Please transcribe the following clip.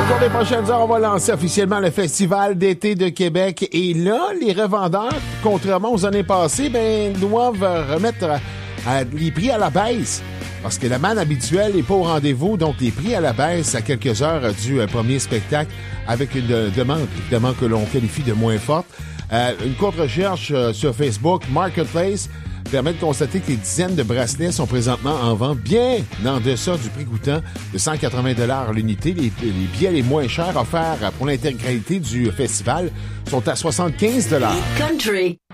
cours des prochaines heures, on va lancer officiellement le Festival d'été de Québec. Et là, les revendeurs, contrairement aux années passées, doivent remettre les prix à la baisse. Parce que la manne habituelle n'est pas au rendez-vous, donc les prix à la baisse à quelques heures du premier spectacle avec une demande, évidemment, que l'on qualifie de moins forte. Une courte recherche sur Facebook, Marketplace, permet de constater que les dizaines de bracelets sont présentement en vente bien en deçà du prix coûtant de 180 $ l'unité. Les billets les moins chers offerts pour l'intégralité du festival sont à 75 $. Country.